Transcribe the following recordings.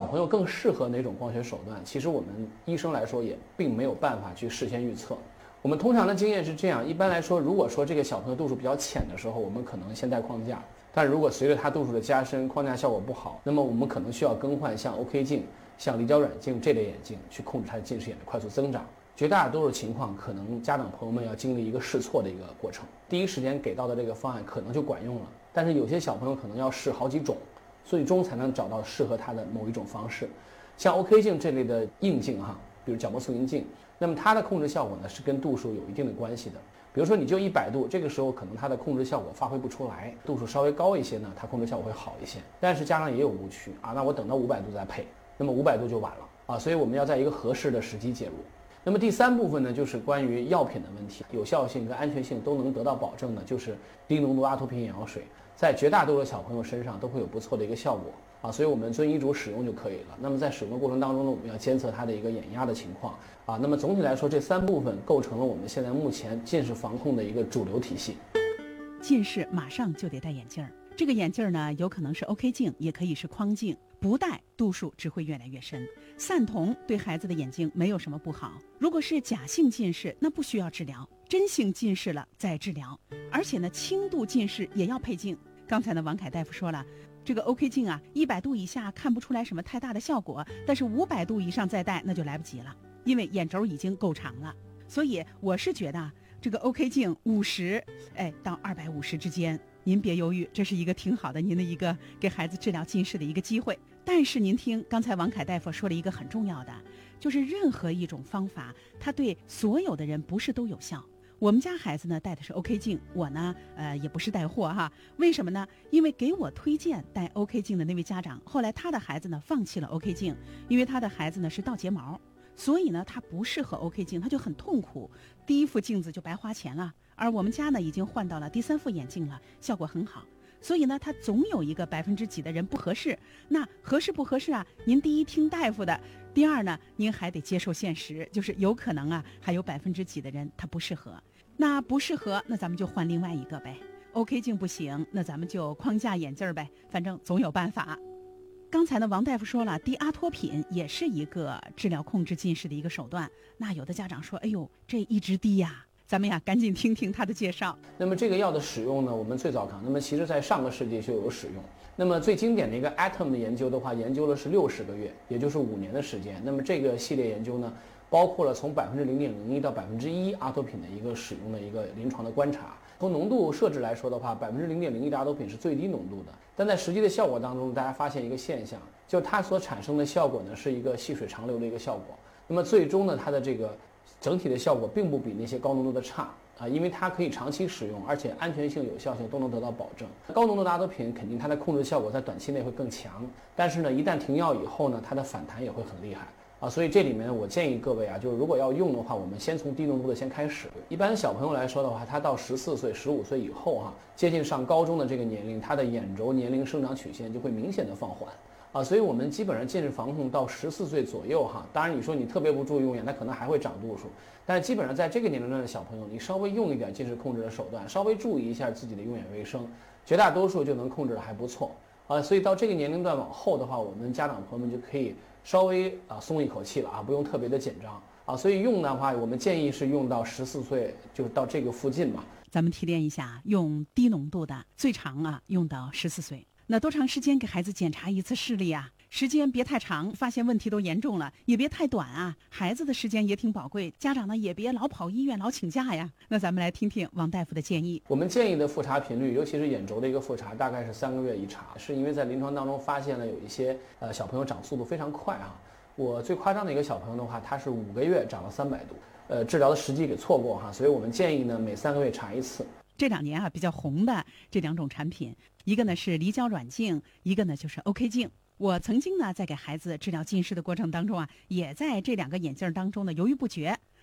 朋友更适合哪种光学手段，其实我们医生来说也并没有办法去事先预测。我们通常的经验是这样，一般来说，如果说这个小朋友度数比较浅的时候，我们可能先戴框架，但如果随着他度数的加深，框架效果不好，那么我们可能需要更换像 OK 镜、像离焦软镜这类眼镜去控制他的近视眼的快速增长。绝大多数情况，可能家长朋友们要经历一个试错的一个过程，第一时间给到的这个方案可能就管用了，但是有些小朋友可能要试好几种，最终才能找到适合他的某一种方式。像 OK 镜这类的硬镜比如角膜塑形镜，那么它的控制效果呢是跟度数有一定的关系的。比如说你就100度，这个时候可能它的控制效果发挥不出来，度数稍微高一些呢，它控制效果会好一些。但是家长也有误区那我等到500度再配，那么500度就晚了所以我们要在一个合适的时机介入。那么第3部分呢，就是关于药品的问题，有效性跟安全性都能得到保证的，就是低浓度阿托品眼药水，在绝大多数小朋友身上都会有不错的一个效果所以我们遵医嘱使用就可以了。那么在使用的过程当中呢，我们要监测它的一个眼压的情况那么总体来说，这3部分构成了我们现在目前近视防控的一个主流体系。 近视马上就得戴眼镜，这个眼镜呢，有可能是 OK 镜，也可以是框镜，不戴度数只会越来越深。散瞳对孩子的眼睛没有什么不好，如果是假性近视，那不需要治疗，真性近视了再治疗。而且呢，轻度近视也要配镜。刚才呢，王凯大夫说了，这个 OK 镜100度以下看不出来什么太大的效果，但是500度以上再戴那就来不及了，因为眼轴已经够长了。所以我是觉得这个 OK 镜50到250之间，您别犹豫，这是一个挺好的您的一个给孩子治疗近视的一个机会。但是您听刚才王凯大夫说了一个很重要的，就是任何一种方法它对所有的人不是都有效。我们家孩子呢戴的是 OK 镜，我呢也不是带货为什么呢？因为给我推荐戴 OK 镜的那位家长，后来他的孩子呢放弃了 OK 镜，因为他的孩子呢是倒睫毛，所以呢他不适合 OK 镜，他就很痛苦，第一副镜子就白花钱了。而我们家呢已经换到了第3副眼镜了，效果很好。所以呢他总有一个几%的人不合适，那合适不合适您第一听大夫的，第二呢您还得接受现实，就是有可能还有几%的人他不适合。那不适合，那咱们就换另外一个呗。OK 镜不行，那咱们就框架眼镜呗，反正总有办法。刚才呢，王大夫说了，低阿托品也是一个治疗控制近视的一个手段。那有的家长说，哎呦，这一直低咱们赶紧听听他的介绍。 那么这个药的使用呢，我们最早看，那么其实在上个世纪就有使用。那么最经典的一个 ATOM 的研究的话，研究了是60个月，也就是5年的时间。那么这个系列研究呢，包括了从0.01%到1%阿托品的一个使用的一个临床的观察。从浓度设置来说的话，0.01%的阿托品是最低浓度的，但在实际的效果当中，大家发现一个现象，就是它所产生的效果呢是一个细水长流的一个效果。那么最终呢，它的这个整体的效果并不比那些高浓度的差因为它可以长期使用，而且安全性、有效性都能得到保证。高浓度的阿托品肯定它的控制效果在短期内会更强，但是呢，一旦停药以后呢，它的反弹也会很厉害所以这里面我建议各位就是如果要用的话，我们先从低浓度的先开始。一般小朋友来说的话，他到14岁、15岁以后接近上高中的这个年龄，他的眼轴年龄生长曲线就会明显的放缓所以我们基本上近视防控到14岁左右当然你说你特别不注意用眼，它可能还会长度数，但是基本上在这个年龄段的小朋友，你稍微用一点近视控制的手段，稍微注意一下自己的用眼卫生，绝大多数就能控制的还不错所以到这个年龄段往后的话，我们家长朋友们就可以稍微松一口气了不用特别的紧张所以用的话，我们建议是用到14岁，就是到这个附近吧。 咱们提炼一下，用低浓度的，最长用到14岁。那多长时间给孩子检查一次视力时间别太长，发现问题都严重了，也别太短孩子的时间也挺宝贵，家长呢也别老跑医院老请假呀。那咱们来听听王大夫的建议。 我们建议的复查频率，尤其是眼轴的一个复查，大概是3个月一查，是因为在临床当中发现了有一些小朋友长速度非常快我最夸张的一个小朋友的话，他是5个月长了300度，治疗的时机给错过所以我们建议呢每3个月查一次。 这2年比较红的这2种产品，一个呢是离焦软镜，一个呢就是 OK 镜。我曾经呢在给孩子治疗近视的过程当中也在这2个眼镜当中呢犹豫不决。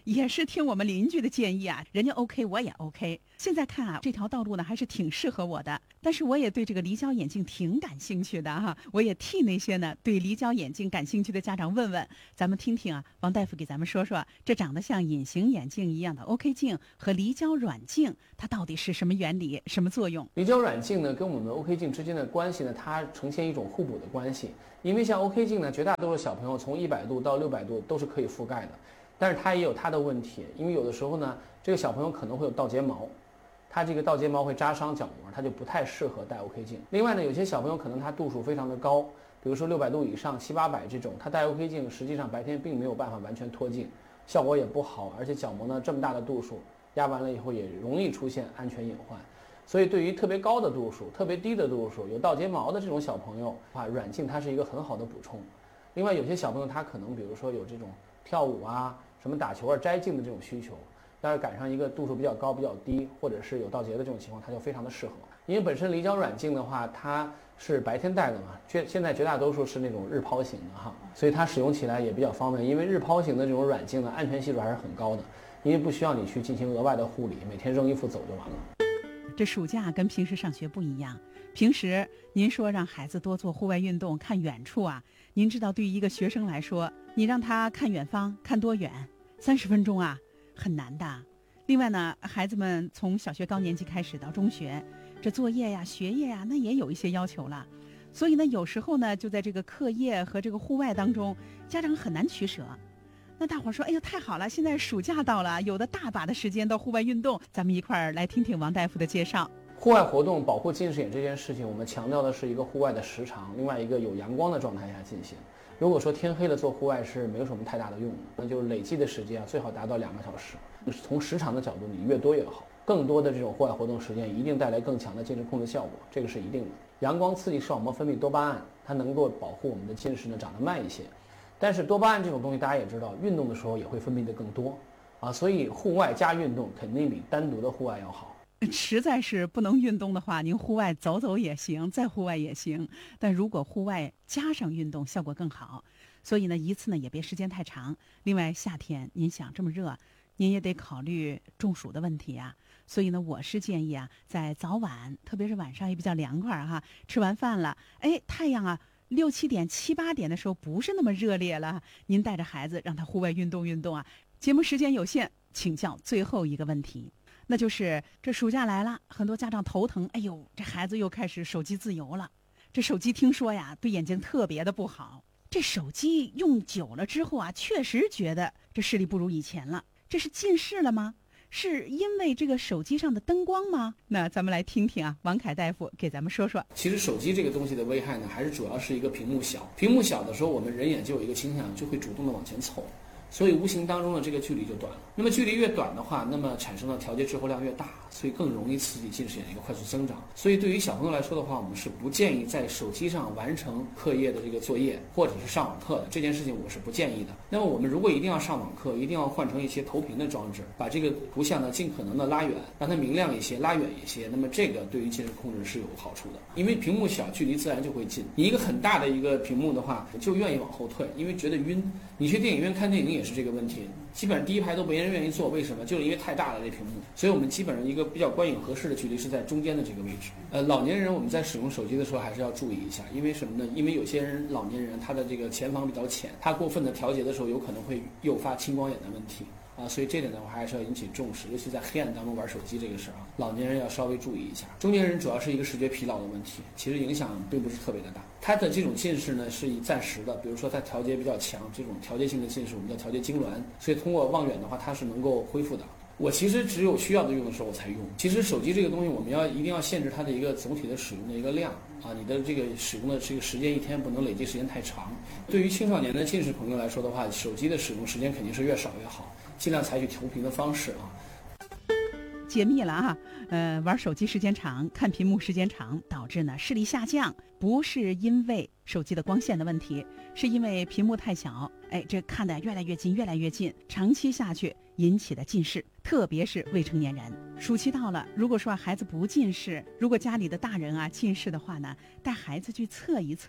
也是听我们邻居的建议啊，人家 OK 我也 OK。现在看啊，这条道路呢还是挺适合我的，但是我也对这个离焦眼镜挺感兴趣的哈，我也替那些呢对离焦眼镜感兴趣的家长问问，咱们听听啊，王大夫给咱们说说，这长得像隐形眼镜一样的 OK 镜和离焦软镜，它到底是什么原理、什么作用？ 离焦软镜呢，跟我们 OK 镜之间的关系呢，它呈现一种互补的关系。因为像 OK 镜呢，绝大多数小朋友从100度到600度都是可以覆盖的，但是它也有它的问题，因为有的时候呢，这个小朋友可能会有倒睫毛，它这个倒睫毛会扎伤角膜，它就不太适合戴 OK 镜。另外呢，有些小朋友可能他度数非常的高，比如说600度以上、700、800这种，他戴 OK 镜实际上白天并没有办法完全脱镜，效果也不好，而且角膜呢这么大的度数压完了以后也容易出现安全隐患。所以对于特别高的度数、特别低的度数、有倒睫毛的这种小朋友啊，软镜它是一个很好的补充。另外有些小朋友他可能比如说有这种跳舞啊、什么打球啊摘镜的这种需求，要是赶上一个度数比较高、比较低，或者是有倒睫的这种情况，它就非常的适合。因为本身离焦软镜的话，它是白天戴的嘛，现在绝大多数是那种日抛型的哈，所以它使用起来也比较方便。因为日抛型的这种软镜呢，安全系数还是很高的，因为不需要你去进行额外的护理，每天扔衣服走就完了。 这暑假跟平时上学不一样，平时您说让孩子多做户外运动，看远处啊，您知道对于一个学生来说，你让他看远方，看多远？30分钟啊，很难的。另外呢，孩子们从小学高年级开始到中学，这作业呀、学业呀，那也有一些要求了。所以呢，有时候呢，就在这个课业和这个户外当中，家长很难取舍。那大伙儿说，哎呦，太好了，现在暑假到了，有的大把的时间到户外运动，咱们一块儿来听听王大夫的介绍。 户外活动保护近视眼这件事情，我们强调的是一个户外的时长，另外一个有阳光的状态下进行。如果说天黑了做户外是没有什么太大的用的，那就累计的时间最好达到2个小时。从时长的角度，你越多越好。更多的这种户外活动时间一定带来更强的近视控制效果，这个是一定的。阳光刺激视网膜分泌多巴胺，它能够保护我们的近视呢长得慢一些。但是多巴胺这种东西大家也知道，运动的时候也会分泌的更多啊，所以户外加运动肯定比单独的户外要好。 实在是不能运动的话，您户外走走也行，在户外也行。但如果户外加上运动，效果更好。所以呢，一次呢也别时间太长。另外，夏天您想这么热，您也得考虑中暑的问题啊。所以呢，我是建议啊，在早晚，特别是晚上也比较凉快哈，吃完饭了，哎，太阳啊6、7点、7、8点的时候不是那么热烈了，您带着孩子让他户外运动运动啊。节目时间有限，请教最后一个问题。那就是这暑假来了，很多家长头疼，哎呦，这孩子又开始手机自由了。这手机听说呀，对眼睛特别的不好。这手机用久了之后啊，确实觉得这视力不如以前了。这是近视了吗？是因为这个手机上的灯光吗？那咱们来听听啊，王凯大夫给咱们说说。 其实手机这个东西的危害呢，还是主要是一个屏幕小。屏幕小的时候，我们人眼就有一个倾向，就会主动的往前凑。所以无形当中的这个距离就短了。那么距离越短的话，那么产生的调节滞后量越大，所以更容易刺激近视眼的一个快速增长。所以对于小朋友来说的话，我们是不建议在手机上完成课业的这个作业或者是上网课的，这件事情我是不建议的。那么我们如果一定要上网课，一定要换成一些投屏的装置，把这个图像呢尽可能的拉远，让它明亮一些，拉远一些。那么这个对于近视控制是有好处的，因为屏幕小，距离自然就会近。你一个很大的一个屏幕的话，就愿意往后退，因为觉得晕。你去电影院看电影也是这个问题，基本上第一排都没人愿意坐，为什么？就是因为太大了这屏幕。所以我们基本上一个比较观影合适的距离是在中间的这个位置。老年人我们在使用手机的时候还是要注意一下，因为什么呢？因为有些人老年人他的这个前方比较浅，他过分的调节的时候有可能会诱发青光眼的问题啊，所以这点的话还是要引起重视，尤其在黑暗当中玩手机这个事啊，老年人要稍微注意一下。中年人主要是一个视觉疲劳的问题，其实影响并不是特别的大。他的这种近视呢是以暂时的，比如说他调节比较强，这种调节性的近视我们叫调节痉挛，所以通过望远的话它是能够恢复的。我其实只有需要的用的时候我才用。其实手机这个东西我们一定要限制它的一个总体的使用的一个量啊，你的这个使用的这个时间一天不能累计时间太长。对于青少年的近视朋友来说的话，手机的使用时间肯定是越少越好，尽量采取投屏的方式啊。 解密了啊，玩手机时间长，看屏幕时间长，导致呢视力下降，不是因为手机的光线的问题，是因为屏幕太小，哎，这看得越来越近，越来越近，长期下去引起的近视，特别是未成年人。暑期到了，如果说孩子不近视，如果家里的大人啊近视的话呢，带孩子去测一测，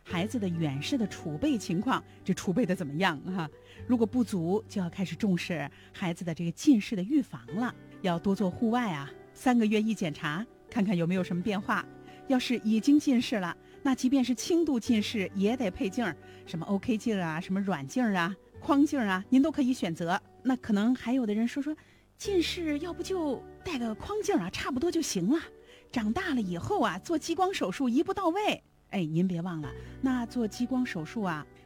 孩子的远视的储备情况，这储备的怎么样啊？如果不足，就要开始重视孩子的这个近视的预防了，要多做户外啊，3个月一检查，看看有没有什么变化。要是已经近视了，那即便是轻度近视也得配镜，什么 OK 镜啊，什么软镜啊，框镜啊，您都可以选择。那可能还有的人说近视要不就戴个框镜啊，差不多就行了。长大了以后啊，做激光手术一步到位。哎，您别忘了，那做激光手术啊，